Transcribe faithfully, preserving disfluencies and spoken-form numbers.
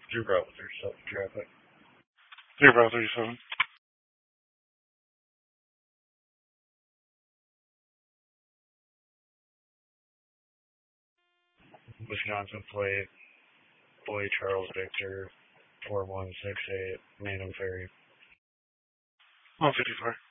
Zero Bravo thirty-seven traffic. Zero Bravo thirty-seven. Wisconsin plate, Boy Charles Victor, four one six eight, Mandham Ferry. one fifty-four.